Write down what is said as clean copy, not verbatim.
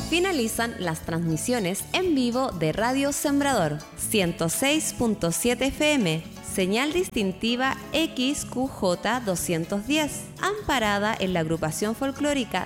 Finalizan las transmisiones en vivo de Radio Sembrador 106.7 FM, señal distintiva XQJ 210, amparada en la agrupación folclórica